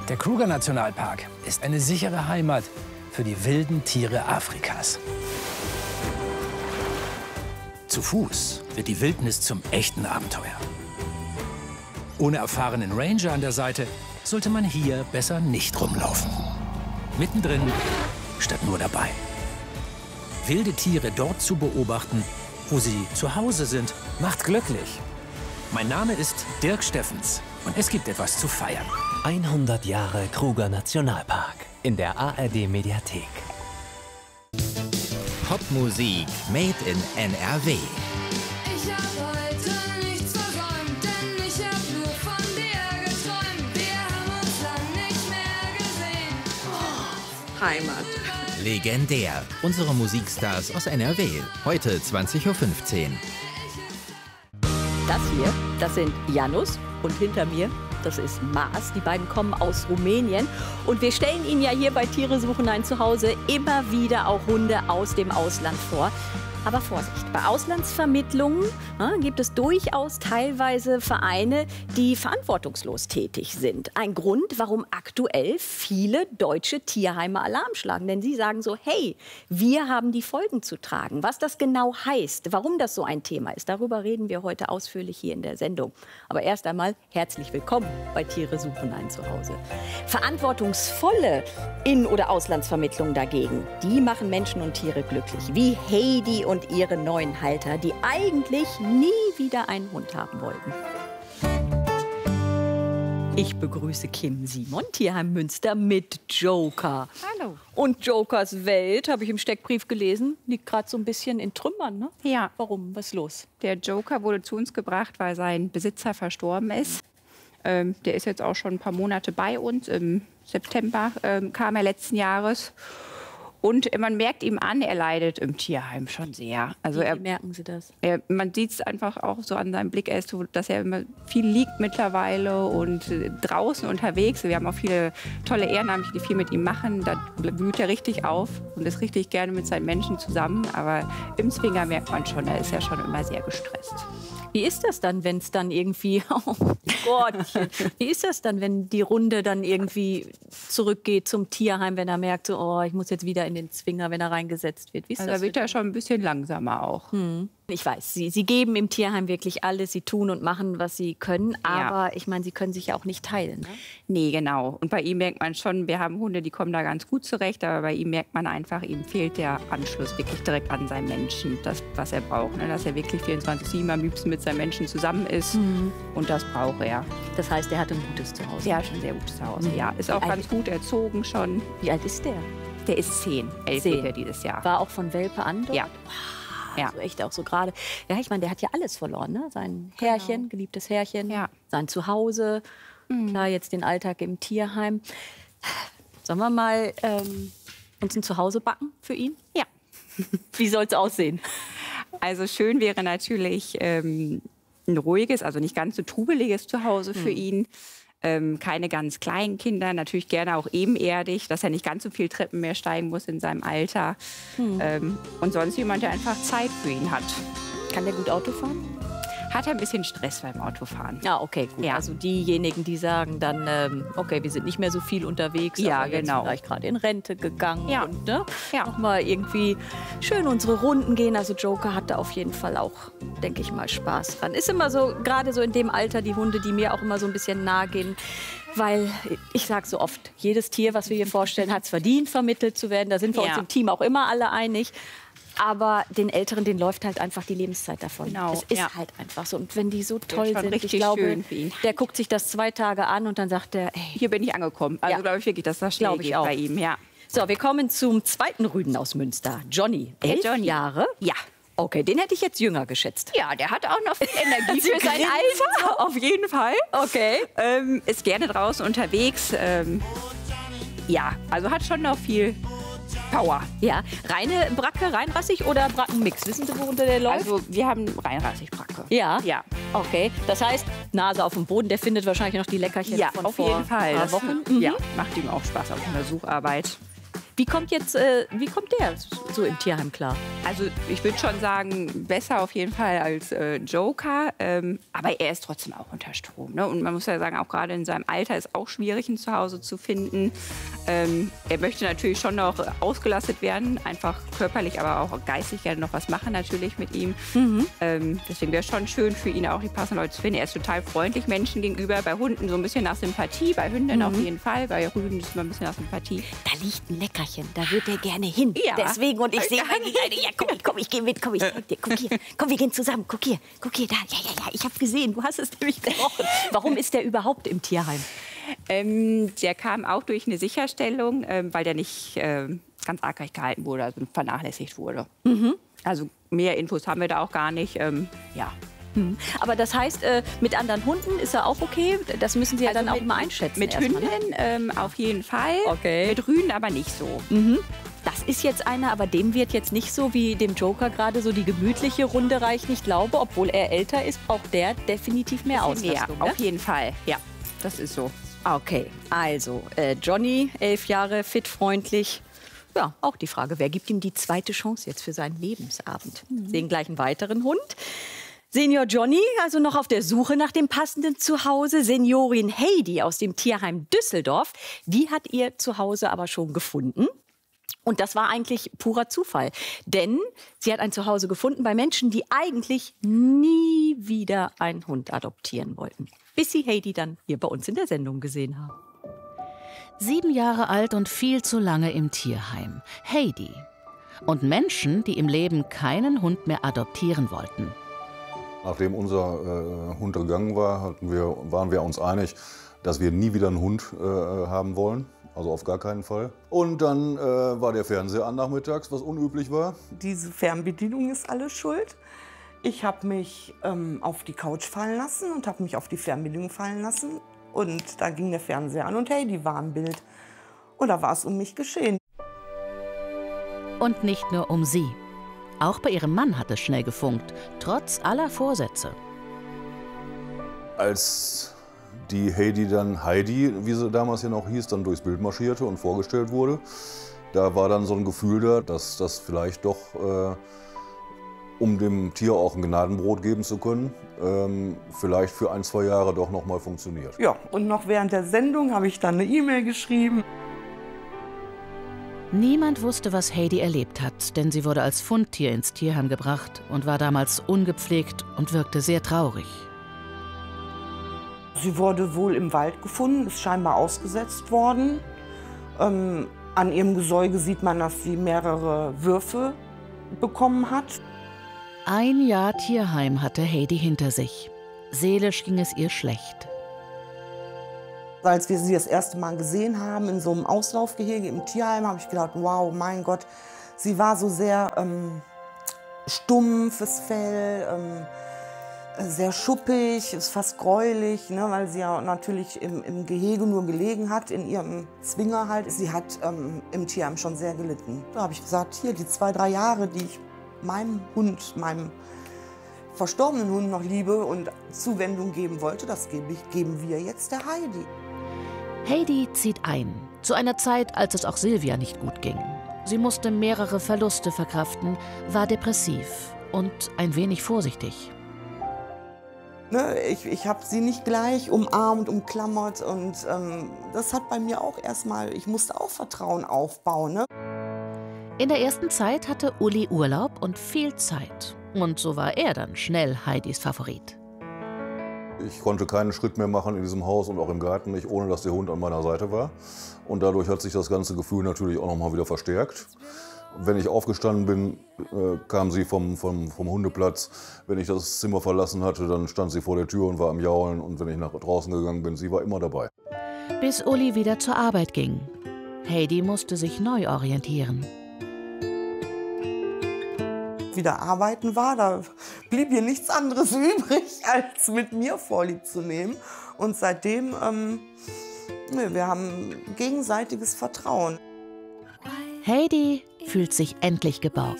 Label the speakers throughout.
Speaker 1: Der Kruger-Nationalpark ist eine sichere Heimat für die wilden Tiere Afrikas. Zu Fuß wird die Wildnis zum echten Abenteuer. Ohne erfahrenen Ranger an der Seite sollte man hier besser nicht rumlaufen. Mittendrin statt nur dabei. Wilde Tiere dort zu beobachten, wo sie zu Hause sind, macht glücklich. Mein Name ist Dirk Steffens und es gibt etwas zu feiern.
Speaker 2: 100 Jahre Kruger Nationalpark in der ARD Mediathek.
Speaker 3: Popmusik made in NRW.
Speaker 4: Ich hab heute nichts versäumt, denn ich hab nur von dir geträumt. Wir haben uns lang nicht mehr gesehen.
Speaker 5: Heimat.
Speaker 3: Legendär. Unsere Musikstars aus NRW. Heute 20:15 Uhr.
Speaker 6: Das hier, das sind Janus und hinter mir, das ist Mars. Die beiden kommen aus Rumänien und wir stellen Ihnen ja hier bei Tiere suchen ein Zuhause immer wieder auch Hunde aus dem Ausland vor. Aber Vorsicht, bei Auslandsvermittlungen gibt es durchaus teilweise Vereine, die verantwortungslos tätig sind. Ein Grund, warum aktuell viele deutsche Tierheime Alarm schlagen. Denn sie sagen so, hey, wir haben die Folgen zu tragen. Was das genau heißt, warum das so ein Thema ist, darüber reden wir heute ausführlich hier in der Sendung. Aber erst einmal herzlich willkommen bei Tiere suchen ein Zuhause. Verantwortungsvolle In- oder Auslandsvermittlungen dagegen, die machen Menschen und Tiere glücklich. Wie Heidi und ihre neuen Halter, die eigentlich nie wieder einen Hund haben wollten. Ich begrüße Kim Simon, Tierheim Münster mit Joker.
Speaker 5: Hallo.
Speaker 6: Und Jokers Welt, habe ich im Steckbrief gelesen, liegt gerade so ein bisschen in Trümmern, ne?
Speaker 5: Ja.
Speaker 6: Warum? Was ist los?
Speaker 5: Der Joker wurde zu uns gebracht, weil sein Besitzer verstorben ist. Der ist jetzt auch schon ein paar Monate bei uns. Im September kam er letzten Jahres. Und man merkt ihm an, er leidet im Tierheim schon sehr. Also
Speaker 6: Wie merken Sie das?
Speaker 5: Man sieht es einfach auch so an seinem Blick, dass er immer viel liegt mittlerweile und draußen unterwegs. Wir haben auch viele tolle Ehrenamtliche, die viel mit ihm machen. Da blüht er richtig auf und ist richtig gerne mit seinen Menschen zusammen. Aber im Zwinger merkt man schon, er ist ja schon immer sehr gestresst.
Speaker 6: Wie ist das dann, wenn es dann irgendwie, oh Gottchen, wie ist das dann, wenn die Runde dann irgendwie zurückgeht zum Tierheim, wenn er merkt, so, oh, ich muss jetzt wieder in den Zwinger, wenn er reingesetzt wird? Wie ist
Speaker 5: Also
Speaker 6: das
Speaker 5: da wird er schon ein bisschen langsamer auch.
Speaker 6: Ich weiß, Sie geben im Tierheim wirklich alles, Sie tun und machen, was Sie können, aber ich meine, Sie können sich ja auch nicht teilen. Ne?
Speaker 5: Nee, genau. Und bei ihm merkt man schon, wir haben Hunde, die kommen da ganz gut zurecht, aber bei ihm merkt man einfach, ihm fehlt der Anschluss wirklich direkt an seinen Menschen, das, was er braucht. Ne? Dass er wirklich 24/7 am liebsten mit seinen Menschen zusammen ist und das braucht er.
Speaker 6: Das heißt, er hat ein gutes Zuhause.
Speaker 5: Ja, schon sehr gutes Zuhause. Ja, ist auch ganz gut erzogen schon.
Speaker 6: Wie alt ist der?
Speaker 5: Der ist 10, 11 wird er dieses Jahr.
Speaker 6: War auch von Welpe an dort?
Speaker 5: Ja. Ja.
Speaker 6: Also echt auch so gerade. Ja, ich meine, der hat ja alles verloren, ne? Sein Herrchen, geliebtes Herrchen, sein Zuhause, klar, jetzt den Alltag im Tierheim. Sollen wir mal uns ein Zuhause backen für ihn?
Speaker 5: Ja.
Speaker 6: Wie soll es aussehen?
Speaker 5: Also schön wäre natürlich ein ruhiges, also nicht ganz so trubeliges Zuhause für ihn. Keine ganz kleinen Kinder, natürlich gerne auch ebenerdig, dass er nicht ganz so viel Treppen mehr steigen muss in seinem Alter. Und sonst jemand, der einfach Zeit für ihn hat.
Speaker 6: Kann der gut Auto fahren?
Speaker 5: Hat er ein bisschen Stress beim Autofahren.
Speaker 6: Ja, okay, gut.
Speaker 5: Ja.
Speaker 6: Also diejenigen, die sagen dann, okay, wir sind nicht mehr so viel unterwegs,
Speaker 5: Ja,
Speaker 6: aber jetzt
Speaker 5: genau.
Speaker 6: vielleicht gerade in Rente gegangen
Speaker 5: Ja.
Speaker 6: und ne,
Speaker 5: Ja.
Speaker 6: noch mal irgendwie schön unsere Runden gehen. Also Joker hat da auf jeden Fall auch, denke ich mal, Spaß dran. Ist immer so, gerade so in dem Alter, die Hunde, die mir auch immer so ein bisschen nahe gehen. Weil, ich sage so oft, jedes Tier, was wir hier vorstellen, hat es verdient, vermittelt zu werden. Da sind wir uns im Team auch immer alle einig. Aber den Älteren, denen läuft halt einfach die Lebenszeit davon.
Speaker 5: Genau,
Speaker 6: Es ist
Speaker 5: ja.
Speaker 6: halt einfach so. Und wenn die so toll
Speaker 5: schon
Speaker 6: sind,
Speaker 5: richtig
Speaker 6: ich glaube,
Speaker 5: schön für ihn.
Speaker 6: der guckt sich das 2 Tage an und dann sagt er, hey,
Speaker 5: Hier bin ich angekommen. Also
Speaker 6: Ja.
Speaker 5: glaube ich wirklich, dass das schnell
Speaker 6: Glaube ich
Speaker 5: geht
Speaker 6: auch.
Speaker 5: bei ihm. Ja.
Speaker 6: so, wir kommen zum zweiten Rüden aus Münster. Johnny, 11
Speaker 5: Johnny.
Speaker 6: Jahre.
Speaker 5: Ja.
Speaker 6: Okay, den hätte ich jetzt jünger geschätzt.
Speaker 5: Ja, der hat auch noch viel Energie für sein Alter. Auf jeden Fall.
Speaker 6: Okay.
Speaker 5: Ist gerne draußen unterwegs. Ja, also hat schon noch viel Power.
Speaker 6: Ja, reine Bracke, reinrassig oder Brackenmix? Wissen Sie, worunter der läuft?
Speaker 5: Also wir haben Reinrassig-Bracke.
Speaker 6: ja?
Speaker 5: Ja.
Speaker 6: Okay, das heißt, Nase auf dem Boden, der findet wahrscheinlich noch die Leckerchen
Speaker 5: Ja,
Speaker 6: von
Speaker 5: auf
Speaker 6: vor
Speaker 5: jeden Fall.
Speaker 6: ein paar
Speaker 5: Das
Speaker 6: Wochen.
Speaker 5: Ja, macht ihm auch Spaß auf der Sucharbeit.
Speaker 6: Wie kommt der so im Tierheim klar?
Speaker 5: Also ich würde schon sagen, besser auf jeden Fall als Joker. Aber er ist trotzdem auch unter Strom. Ne? Und man muss ja sagen, auch gerade in seinem Alter ist auch schwierig, ein Zuhause zu finden. Er möchte natürlich schon noch ausgelastet werden, einfach körperlich, aber auch geistig gerne noch was machen natürlich mit ihm. Deswegen wäre es schon schön für ihn auch die passenden Leute zu finden. Er ist total freundlich Menschen gegenüber, bei Hunden so ein bisschen nach Sympathie, bei Hünden auf jeden Fall, bei Rüden ist man ein bisschen nach Sympathie.
Speaker 6: Da liegt ein Leckerchen, da wird er gerne hin.
Speaker 5: Ja.
Speaker 6: Deswegen, und ich sehe ja, komm, ich gehe mit, komm, ich zeig dir, guck hier, komm, wir gehen zusammen, guck hier, da, ja, ich habe gesehen, du hast es nämlich gerochen. Warum ist der überhaupt im Tierheim?
Speaker 5: Der kam auch durch eine Sicherstellung, weil der nicht ganz argreich gehalten wurde, also vernachlässigt wurde. Also mehr Infos haben wir da auch gar nicht. Ja.
Speaker 6: Aber das heißt, mit anderen Hunden ist er auch okay? Das müssen Sie ja dann auch mal einschätzen.
Speaker 5: Mit
Speaker 6: erstmal,
Speaker 5: Hünden auf jeden Fall.
Speaker 6: Okay.
Speaker 5: Mit Rüden aber nicht so.
Speaker 6: Das ist jetzt einer, aber dem wird jetzt nicht so wie dem Joker gerade so die gemütliche Runde reichen. Ich glaube, obwohl er älter ist, braucht der definitiv mehr Auslastung.
Speaker 5: Auf jeden Fall. Ja, das ist so.
Speaker 6: Okay, also Johnny, 11 Jahre, fit, freundlich. Ja, auch die Frage, wer gibt ihm die zweite Chance jetzt für seinen Lebensabend? Sehen gleich einen weiteren Hund. Senior Johnny, also noch auf der Suche nach dem passenden Zuhause. Seniorin Heidi aus dem Tierheim Düsseldorf, die hat ihr Zuhause aber schon gefunden. Und das war eigentlich purer Zufall. Denn sie hat ein Zuhause gefunden bei Menschen, die eigentlich nie wieder einen Hund adoptieren wollten. Bis sie Heidi dann hier bei uns in der Sendung gesehen haben.
Speaker 7: 7 Jahre alt und viel zu lange im Tierheim. Heidi. Und Menschen, die im Leben keinen Hund mehr adoptieren wollten.
Speaker 8: Nachdem unser Hund gegangen war, waren wir uns einig, dass wir nie wieder einen Hund haben wollen. Also auf gar keinen Fall. Und dann war der Fernseher an nachmittags, was unüblich war.
Speaker 9: Diese Fernbedienung ist alles schuld. Ich habe mich auf die Couch fallen lassen und habe mich auf die Fernbedienung fallen lassen. Und da ging der Fernseher an und hey, die war im Bild. Und da war es um mich geschehen.
Speaker 7: Und nicht nur um sie. Auch bei ihrem Mann hat es schnell gefunkt, trotz aller Vorsätze.
Speaker 8: Als die Heidi, wie sie damals ja noch hieß, dann durchs Bild marschierte und vorgestellt wurde, da war dann so ein Gefühl da, dass das vielleicht doch, um dem Tier auch ein Gnadenbrot geben zu können, vielleicht für 1-2 Jahre doch noch mal funktioniert.
Speaker 9: Ja, und noch während der Sendung habe ich dann eine E-Mail geschrieben.
Speaker 7: Niemand wusste, was Heidi erlebt hat, denn sie wurde als Fundtier ins Tierheim gebracht und war damals ungepflegt und wirkte sehr traurig.
Speaker 9: Sie wurde wohl im Wald gefunden, ist scheinbar ausgesetzt worden. An ihrem Gesäuge sieht man, dass sie mehrere Würfe bekommen hat.
Speaker 7: 1 Jahr Tierheim hatte Heidi hinter sich. Seelisch ging es ihr schlecht.
Speaker 9: Als wir sie das erste Mal gesehen haben in so einem Auslaufgehege im Tierheim, habe ich gedacht, wow, mein Gott, sie war so sehr stumpfes Fell, sehr schuppig, ist fast gräulich, ne, weil sie ja natürlich im Gehege nur gelegen hat, in ihrem Zwinger halt. Sie hat im Tierheim schon sehr gelitten. Da habe ich gesagt, hier, die 2-3 Jahre, die ich meinem verstorbenen Hund noch Liebe und Zuwendung geben wollte, das geben wir jetzt der Heidi.
Speaker 7: Heidi zieht ein, zu einer Zeit, als es auch Silvia nicht gut ging. Sie musste mehrere Verluste verkraften, war depressiv und ein wenig vorsichtig.
Speaker 9: Ne, ich habe sie nicht gleich umarmt, umklammert und das hat bei mir auch erstmal, ich musste auch Vertrauen aufbauen. Ne?
Speaker 7: In der ersten Zeit hatte Uli Urlaub und viel Zeit. Und so war er dann schnell Heidis Favorit.
Speaker 8: Ich konnte keinen Schritt mehr machen in diesem Haus und auch im Garten nicht, ohne dass der Hund an meiner Seite war. Und dadurch hat sich das ganze Gefühl natürlich auch noch mal wieder verstärkt. Wenn ich aufgestanden bin, kam sie vom Hundeplatz. Wenn ich das Zimmer verlassen hatte, dann stand sie vor der Tür und war am Jaulen. Und wenn ich nach draußen gegangen bin, sie war immer dabei.
Speaker 7: Bis Uli wieder zur Arbeit ging. Heidi musste sich neu orientieren.
Speaker 9: Wieder arbeiten war, da blieb ihr nichts anderes übrig, als mit mir Vorlieb zu nehmen. Und seitdem, wir haben gegenseitiges Vertrauen.
Speaker 7: Heidi fühlt sich endlich geborgen.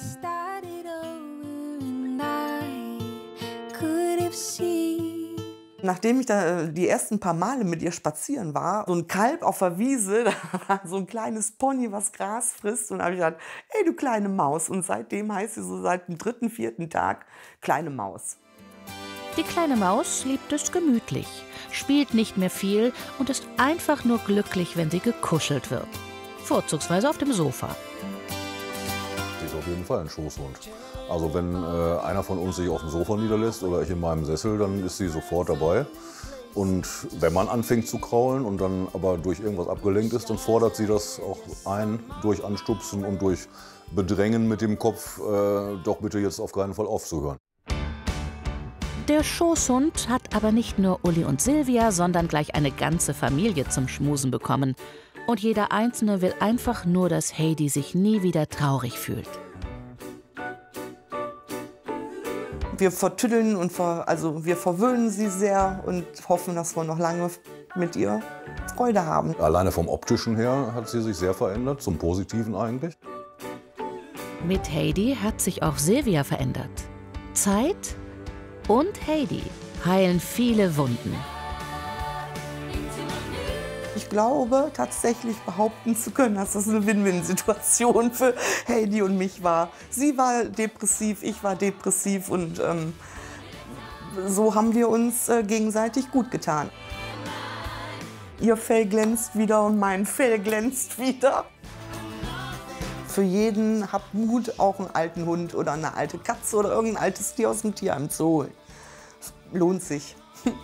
Speaker 9: Nachdem ich da die ersten paar Male mit ihr spazieren war, so ein Kalb auf der Wiese, da war so ein kleines Pony, was Gras frisst. Und da habe ich gesagt, ey, du kleine Maus. Und seitdem heißt sie so seit dem 3., 4. Tag kleine Maus.
Speaker 7: Die kleine Maus liebt es gemütlich, spielt nicht mehr viel und ist einfach nur glücklich, wenn sie gekuschelt wird. Vorzugsweise auf dem Sofa.
Speaker 8: Sie ist auf jeden Fall ein Schoßhund. Also wenn einer von uns sich auf dem Sofa niederlässt oder ich in meinem Sessel, dann ist sie sofort dabei. Und wenn man anfängt zu kraulen und dann aber durch irgendwas abgelenkt ist, dann fordert sie das auch ein, durch Anstupsen und durch Bedrängen mit dem Kopf, doch bitte jetzt auf keinen Fall aufzuhören.
Speaker 7: Der Schoßhund hat aber nicht nur Uli und Silvia, sondern gleich eine ganze Familie zum Schmusen bekommen. Und jeder Einzelne will einfach nur, dass Heidi sich nie wieder traurig fühlt.
Speaker 9: Wir vertüddeln und wir verwöhnen sie sehr und hoffen, dass wir noch lange mit ihr Freude haben.
Speaker 8: Alleine vom Optischen her hat sie sich sehr verändert, zum Positiven eigentlich.
Speaker 7: Mit Heidi hat sich auch Silvia verändert. Zeit und Heidi heilen viele Wunden.
Speaker 9: Ich glaube, tatsächlich behaupten zu können, dass das eine Win-Win-Situation für Heidi und mich war. Sie war depressiv, ich war depressiv und so haben wir uns gegenseitig gut getan. Ihr Fell glänzt wieder und mein Fell glänzt wieder. Für jeden habt Mut, auch einen alten Hund oder eine alte Katze oder irgendein altes Tier aus dem Tierheim zu holen. Lohnt sich.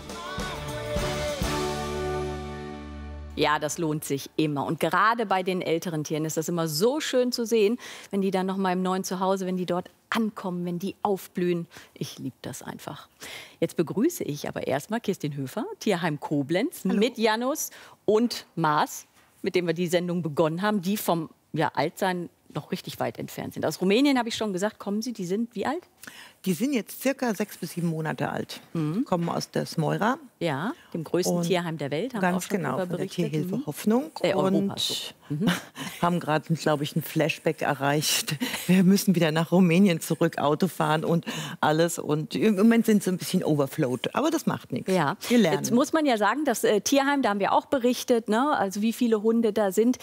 Speaker 6: Ja, das lohnt sich immer. Und gerade bei den älteren Tieren ist das immer so schön zu sehen, wenn die dann noch mal im neuen Zuhause, wenn die dort ankommen, wenn die aufblühen. Ich liebe das einfach. Jetzt begrüße ich aber erstmal Kirstin Höfer, Tierheim Koblenz, mit Janus und Maas, mit dem wir die Sendung begonnen haben, die vom Altsein noch richtig weit entfernt sind. Aus Rumänien habe ich schon gesagt, kommen Sie, die sind wie alt?
Speaker 10: Die sind jetzt circa 6 bis 7 Monate alt. Kommen aus der Smoira.
Speaker 6: Ja, dem größten Tierheim der Welt. Haben
Speaker 10: Ganz
Speaker 6: auch schon
Speaker 10: genau,
Speaker 6: darüber
Speaker 10: von der
Speaker 6: berichtet.
Speaker 10: Tierhilfe Hoffnung.
Speaker 6: Europas.
Speaker 10: Und haben gerade, glaube ich, ein Flashback erreicht. Wir müssen wieder nach Rumänien zurück, Auto fahren und alles. Und im Moment sind sie ein bisschen overflowed. Aber das macht nichts.
Speaker 6: Ja.
Speaker 10: Wir lernen.
Speaker 6: Jetzt muss man ja sagen, das Tierheim, da haben wir auch berichtet, ne? Also wie viele Hunde da sind.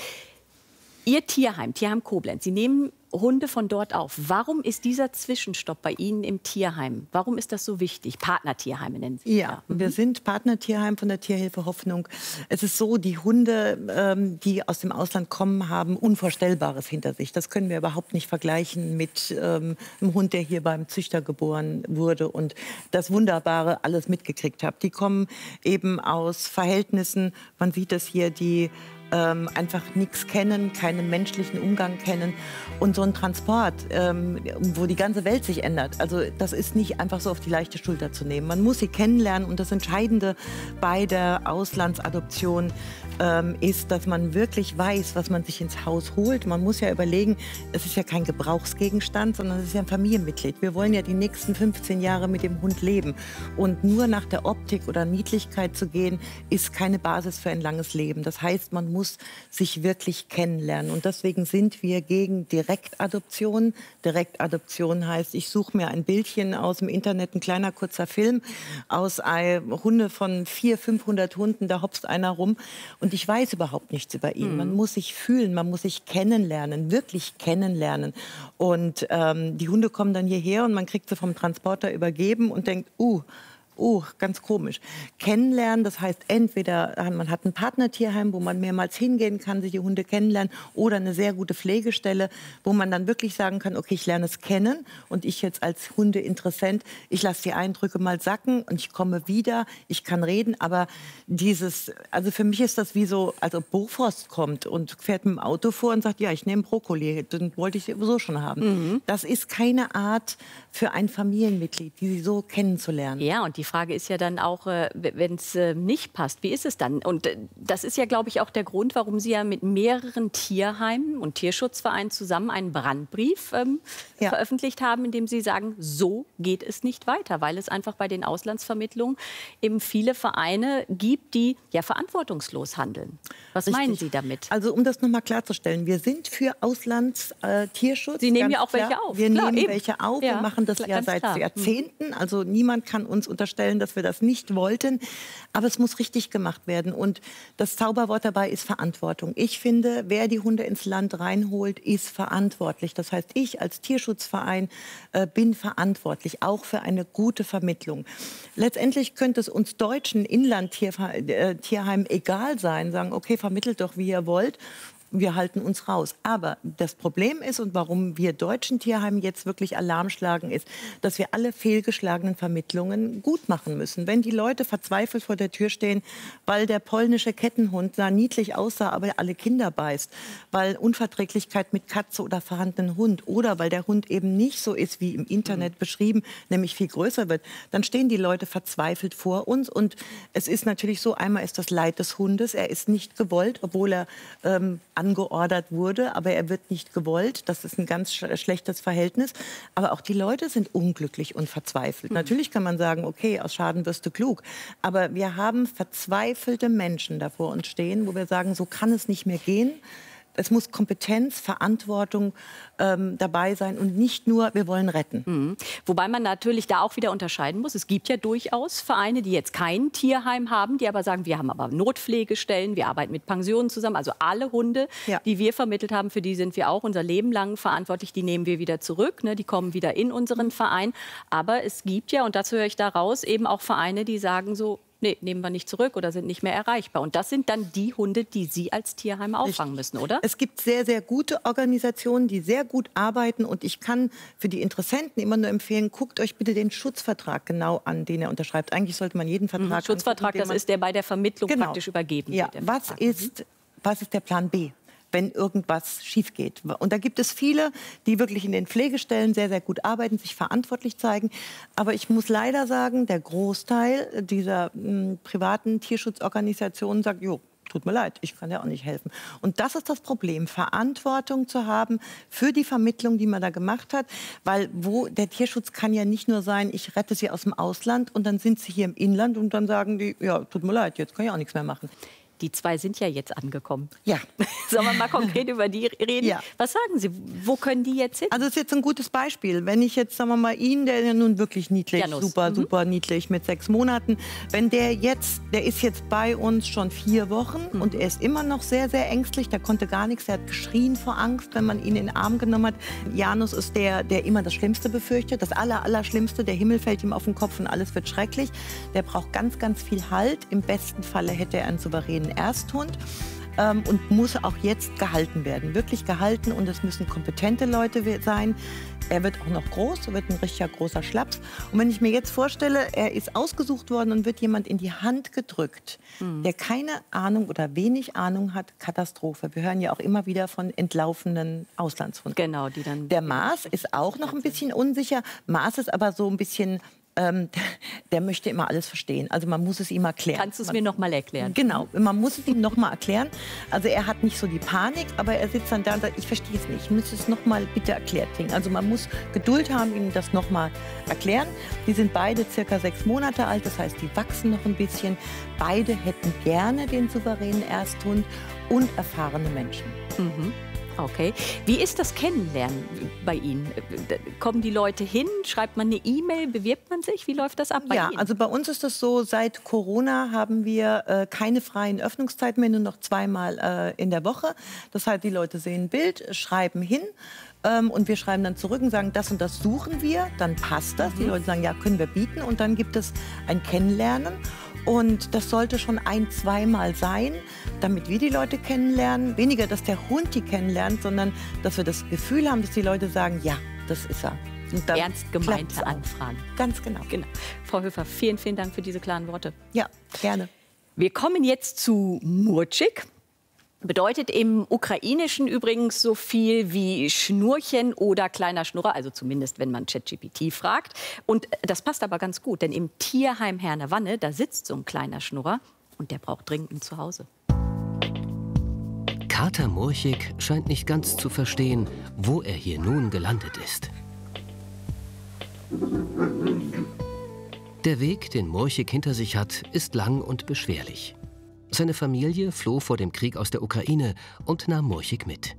Speaker 6: Ihr Tierheim Koblenz, Sie nehmen Hunde von dort auf. Warum ist dieser Zwischenstopp bei Ihnen im Tierheim? Warum ist das so wichtig? Partnertierheime nennen Sie.
Speaker 10: Ja, wir sind Partnertierheim von der Tierhilfe Hoffnung. Es ist so, die Hunde, die aus dem Ausland kommen, haben Unvorstellbares hinter sich. Das können wir überhaupt nicht vergleichen mit einem Hund, der hier beim Züchter geboren wurde und das Wunderbare alles mitgekriegt hat. Die kommen eben aus Verhältnissen, man sieht das hier, die einfach nichts kennen, keinen menschlichen Umgang kennen. Und so ein Transport, wo die ganze Welt sich ändert, also das ist nicht einfach so auf die leichte Schulter zu nehmen. Man muss sie kennenlernen und das Entscheidende bei der Auslandsadoption ist, dass man wirklich weiß, was man sich ins Haus holt. Man muss ja überlegen, es ist ja kein Gebrauchsgegenstand, sondern es ist ja ein Familienmitglied. Wir wollen ja die nächsten 15 Jahre mit dem Hund leben. Und nur nach der Optik oder Niedlichkeit zu gehen, ist keine Basis für ein langes Leben. Das heißt, man muss sich wirklich kennenlernen. Und deswegen sind wir gegen Direktadoption. Direktadoption heißt, ich suche mir ein Bildchen aus dem Internet, ein kleiner kurzer Film aus Hunde von 400, 500 Hunden, da hopst einer rum. Und ich weiß überhaupt nichts über ihn. Man muss sich fühlen, man muss sich kennenlernen, wirklich kennenlernen. Und die Hunde kommen dann hierher und man kriegt sie vom Transporter übergeben und denkt, ganz komisch. Kennenlernen, das heißt entweder man hat ein Partnertierheim, wo man mehrmals hingehen kann, sich die Hunde kennenlernen, oder eine sehr gute Pflegestelle, wo man dann wirklich sagen kann, okay, ich lerne es kennen und ich jetzt als Hundeinteressent, ich lasse die Eindrücke mal sacken und ich komme wieder, ich kann reden, aber also für mich ist das wie so, als ob Bofrost kommt und fährt mit dem Auto vor und sagt, ja, ich nehme Brokkoli, den wollte ich sowieso schon haben. Das ist keine Art für ein Familienmitglied, die so kennenzulernen.
Speaker 6: Ja, und die Frage ist ja dann auch, wenn es nicht passt, wie ist es dann? Und das ist ja, glaube ich, auch der Grund, warum Sie ja mit mehreren Tierheimen und Tierschutzvereinen zusammen einen Brandbrief veröffentlicht haben, in dem Sie sagen, so geht es nicht weiter, weil es einfach bei den Auslandsvermittlungen eben viele Vereine gibt, die ja verantwortungslos handeln. Was meinen Sie damit?
Speaker 10: Also um das nochmal klarzustellen, wir sind für Auslandstierschutz.
Speaker 6: Sie nehmen ja auch welche auf.
Speaker 10: Wir
Speaker 6: Klar,
Speaker 10: nehmen
Speaker 6: eben.
Speaker 10: welche auf,
Speaker 6: Ja,
Speaker 10: wir machen das ja
Speaker 6: ganz
Speaker 10: seit
Speaker 6: klar.
Speaker 10: Jahrzehnten. Also niemand kann uns unterstellen, stellen, dass wir das nicht wollten. Aber es muss richtig gemacht werden. Und das Zauberwort dabei ist Verantwortung. Ich finde, wer die Hunde ins Land reinholt, ist verantwortlich. Das heißt, ich als Tierschutzverein bin verantwortlich, auch für eine gute Vermittlung. Letztendlich könnte es uns deutschen Inlandtierheimen egal sein, sagen, okay, vermittelt doch, wie ihr wollt. Wir halten uns raus. Aber das Problem ist, und warum wir deutschen Tierheimen jetzt wirklich Alarm schlagen, ist, dass wir alle fehlgeschlagenen Vermittlungen gut machen müssen. Wenn die Leute verzweifelt vor der Tür stehen, weil der polnische Kettenhund sah niedlich aussah, aber alle Kinder beißt, weil Unverträglichkeit mit Katze oder vorhandenen Hund oder weil der Hund eben nicht so ist, wie im Internet beschrieben, nämlich viel größer wird, dann stehen die Leute verzweifelt vor uns. Und es ist natürlich so, einmal ist das Leid des Hundes, er ist nicht gewollt, obwohl er angeordert wurde, aber er wird nicht gewollt. Das ist ein ganz schlechtes Verhältnis. Aber auch die Leute sind unglücklich und verzweifelt. Natürlich kann man sagen, okay, aus Schaden wirst du klug. Aber wir haben verzweifelte Menschen da vor uns stehen, wo wir sagen, so kann es nicht mehr gehen. Es muss Kompetenz, Verantwortung dabei sein und nicht nur, wir wollen retten.
Speaker 6: Wobei man natürlich da auch wieder unterscheiden muss. Es gibt ja durchaus Vereine, die jetzt kein Tierheim haben, die aber sagen, wir haben aber Notpflegestellen, wir arbeiten mit Pensionen zusammen. Also alle Hunde, die wir vermittelt haben, für die sind wir auch unser Leben lang verantwortlich. Die nehmen wir wieder zurück, ne? Die kommen wieder in unseren Verein. Aber es gibt ja, und dazu höre ich da raus, eben auch Vereine, die sagen so, nee, nehmen wir nicht zurück oder sind nicht mehr erreichbar. Und das sind dann die Hunde, die Sie als Tierheim auffangen müssen, oder?
Speaker 10: Es gibt sehr, sehr gute Organisationen, die sehr gut arbeiten. Und ich kann für die Interessenten immer nur empfehlen, guckt euch bitte den Schutzvertrag genau an, den er unterschreibt. Eigentlich sollte man jeden Vertrag
Speaker 6: Schutzvertrag, das ist der bei der Vermittlung praktisch übergeben wird.
Speaker 10: Ja, was ist der Plan B? Wenn irgendwas schief geht. Und da gibt es viele, die wirklich in den Pflegestellen sehr, sehr gut arbeiten, sich verantwortlich zeigen. Aber ich muss leider sagen, der Großteil dieser privaten Tierschutzorganisationen sagt, jo, tut mir leid, ich kann ja auch nicht helfen. Und das ist das Problem, Verantwortung zu haben für die Vermittlung, die man da gemacht hat. Weil der Tierschutz kann ja nicht nur sein, ich rette sie aus dem Ausland und dann sind sie hier im Inland und dann sagen die, ja, tut mir leid, jetzt kann ich auch nichts mehr machen.
Speaker 6: Die zwei sind ja jetzt angekommen.
Speaker 10: Ja.
Speaker 6: Sollen wir mal konkret über die reden?
Speaker 10: Ja.
Speaker 6: Was sagen Sie? Wo können die jetzt hin?
Speaker 10: Also das ist jetzt ein gutes Beispiel. Wenn ich jetzt, sagen wir mal, ihn, der ist ja nun wirklich niedlich,
Speaker 6: Janus.
Speaker 10: super niedlich mit 6 Monaten, wenn der ist jetzt bei uns schon 4 Wochen und er ist immer noch sehr, sehr ängstlich, der konnte gar nichts, er hat geschrien vor Angst, wenn man ihn in den Arm genommen hat. Janus ist der immer das Schlimmste befürchtet, das Allerschlimmste, der Himmel fällt ihm auf den Kopf und alles wird schrecklich. Der braucht ganz, ganz viel Halt. Im besten Falle hätte er einen souveränen Ersthund. Und muss auch jetzt gehalten werden, wirklich gehalten. Und es müssen kompetente Leute sein. Er wird auch noch groß, er wird ein richtiger großer Schlaps. Und wenn ich mir jetzt vorstelle, er ist ausgesucht worden und wird jemand in die Hand gedrückt, der keine Ahnung oder wenig Ahnung hat, Katastrophe. Wir hören ja auch immer wieder von entlaufenen Auslandshunden.
Speaker 6: Genau, die dann.
Speaker 10: Der Mars ist auch noch ein bisschen unsicher. Mars ist aber so ein bisschen... der möchte immer alles verstehen. Also man muss es ihm erklären.
Speaker 6: Kannst du es mir noch mal erklären?
Speaker 10: Genau, man muss es ihm noch mal erklären. Also er hat nicht so die Panik, aber er sitzt dann da und sagt, ich verstehe es nicht, ich muss es noch mal bitte erklärt kriegen. Also man muss Geduld haben, ihm das noch mal erklären. Die sind beide circa 6 Monate alt, das heißt, die wachsen noch ein bisschen. Beide hätten gerne den souveränen Ersthund und erfahrene Menschen.
Speaker 6: Okay. Wie ist das Kennenlernen bei Ihnen? Kommen die Leute hin? Schreibt man eine E-Mail? Bewirbt man sich? Wie läuft das ab bei Ihnen?
Speaker 10: Also bei uns ist das so, seit Corona haben wir keine freien Öffnungszeiten mehr, nur noch 2-mal in der Woche. Das heißt, die Leute sehen ein Bild, schreiben hin. Und wir schreiben dann zurück und sagen, das und das suchen wir. Dann passt das. Die Leute sagen, ja, können wir bieten. Und dann gibt es ein Kennenlernen. Und das sollte schon 1-2 Mal sein, damit wir die Leute kennenlernen. Weniger, dass der Hund die kennenlernt, sondern dass wir das Gefühl haben, dass die Leute sagen, ja, das ist er.
Speaker 6: Ernst gemeinte Anfragen.
Speaker 10: Ganz genau.
Speaker 6: Frau Höfer, vielen, vielen Dank für diese klaren Worte.
Speaker 10: Ja, gerne.
Speaker 6: Wir kommen jetzt zu Murčik. Bedeutet im Ukrainischen übrigens so viel wie Schnurchen oder kleiner Schnurrer, also zumindest, wenn man ChatGPT fragt. Und das passt aber ganz gut, denn im Tierheim Herne-Wanne, da sitzt so ein kleiner Schnurrer und der braucht dringend ein Zuhause.
Speaker 11: Kater Murčik scheint nicht ganz zu verstehen, wo er hier nun gelandet ist. Der Weg, den Murčik hinter sich hat, ist lang und beschwerlich. Seine Familie floh vor dem Krieg aus der Ukraine und nahm Murčik mit.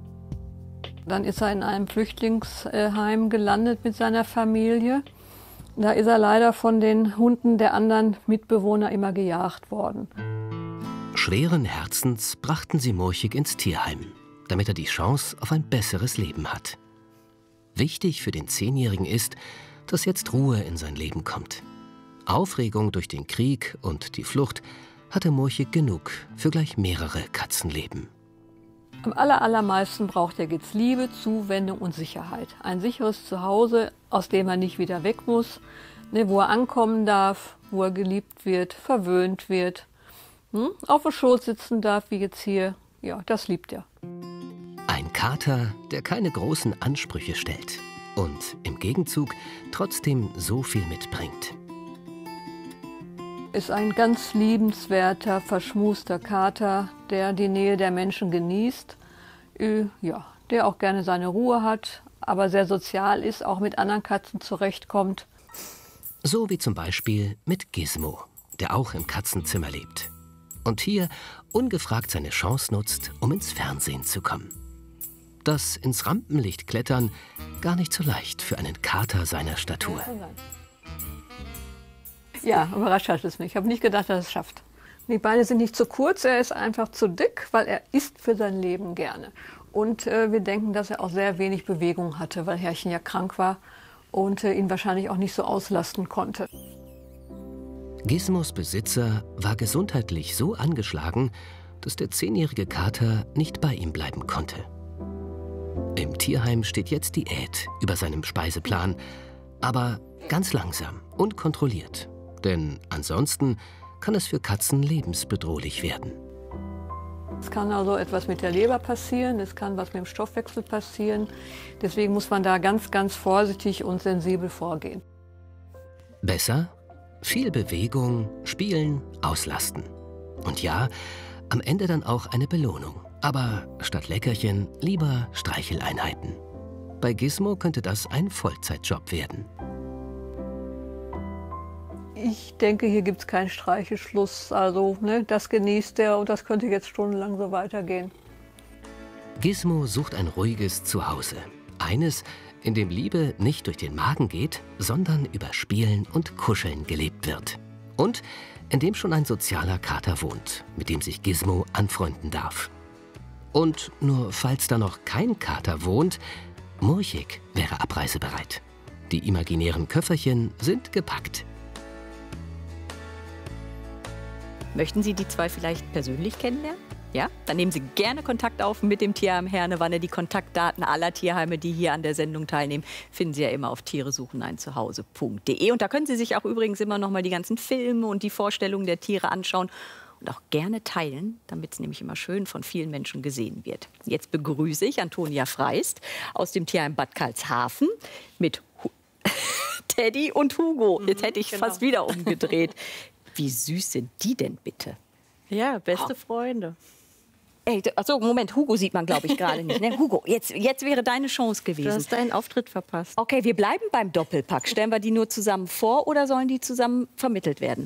Speaker 12: Dann ist er in einem Flüchtlingsheim gelandet mit seiner Familie. Da ist er leider von den Hunden der anderen Mitbewohner immer gejagt worden.
Speaker 11: Schweren Herzens brachten sie Murchik ins Tierheim, damit er die Chance auf ein besseres Leben hat. Wichtig für den 10-Jährigen ist, dass jetzt Ruhe in sein Leben kommt. Aufregung durch den Krieg und die Flucht hatte Murchik genug für gleich mehrere Katzenleben.
Speaker 12: Am allermeisten braucht er jetzt Liebe, Zuwendung und Sicherheit. Ein sicheres Zuhause, aus dem er nicht wieder weg muss, wo er ankommen darf, wo er geliebt wird, verwöhnt wird, auf dem Schoß sitzen darf, wie jetzt hier. Ja, das liebt er.
Speaker 11: Ein Kater, der keine großen Ansprüche stellt und im Gegenzug trotzdem so viel mitbringt.
Speaker 12: Ist ein ganz liebenswerter, verschmuster Kater, der die Nähe der Menschen genießt, der auch gerne seine Ruhe hat, aber sehr sozial ist, auch mit anderen Katzen zurechtkommt.
Speaker 11: So wie zum Beispiel mit Gizmo, der auch im Katzenzimmer lebt. Und hier ungefragt seine Chance nutzt, um ins Fernsehen zu kommen. Das ins Rampenlicht klettern gar nicht so leicht für einen Kater seiner Statur.
Speaker 12: Ja, überrascht hat es mich. Ich habe nicht gedacht, dass er es schafft. Die Beine sind nicht zu kurz, er ist einfach zu dick, weil er isst für sein Leben gerne. Und wir denken, dass er auch sehr wenig Bewegung hatte, weil Herrchen ja krank war und ihn wahrscheinlich auch nicht so auslasten konnte.
Speaker 11: Gizmos Besitzer war gesundheitlich so angeschlagen, dass der 10-jährige Kater nicht bei ihm bleiben konnte. Im Tierheim steht jetzt Diät über seinem Speiseplan, aber ganz langsam und kontrolliert. Denn ansonsten kann es für Katzen lebensbedrohlich werden.
Speaker 12: Es kann also etwas mit der Leber passieren, es kann was mit dem Stoffwechsel passieren. Deswegen muss man da ganz, ganz vorsichtig und sensibel vorgehen.
Speaker 11: Besser? Viel Bewegung, Spielen, Auslasten. Und ja, am Ende dann auch eine Belohnung. Aber statt Leckerchen lieber Streicheleinheiten. Bei Gizmo könnte das ein Vollzeitjob werden.
Speaker 12: Ich denke, hier gibt es keinen Streichelschluss. Also, das genießt er und das könnte jetzt stundenlang so weitergehen.
Speaker 11: Gizmo sucht ein ruhiges Zuhause. Eines, in dem Liebe nicht durch den Magen geht, sondern über Spielen und Kuscheln gelebt wird. Und in dem schon ein sozialer Kater wohnt, mit dem sich Gizmo anfreunden darf. Und nur falls da noch kein Kater wohnt, Murchik wäre abreisebereit. Die imaginären Köfferchen sind gepackt.
Speaker 6: Möchten Sie die zwei vielleicht persönlich kennenlernen? Ja? Dann nehmen Sie gerne Kontakt auf mit dem Tierheim Hernewanne. Die Kontaktdaten aller Tierheime, die hier an der Sendung teilnehmen, finden Sie ja immer auf tieresucheneinzuhause.de. Und da können Sie sich auch übrigens immer noch mal die ganzen Filme und die Vorstellungen der Tiere anschauen und auch gerne teilen, damit es nämlich immer schön von vielen Menschen gesehen wird. Jetzt begrüße ich Antonia Freist aus dem Tierheim Bad Karlshafen mit Teddy und Hugo. Jetzt hätte ich fast wieder umgedreht. Wie süß sind die denn bitte?
Speaker 13: Ja, beste Freunde.
Speaker 6: Ey, achso, Moment, Hugo sieht man, glaube ich, gerade nicht. Ne? Hugo, jetzt wäre deine Chance gewesen.
Speaker 13: Du hast deinen Auftritt verpasst.
Speaker 6: Okay, wir bleiben beim Doppelpack. Stellen wir die nur zusammen vor oder sollen die zusammen vermittelt werden?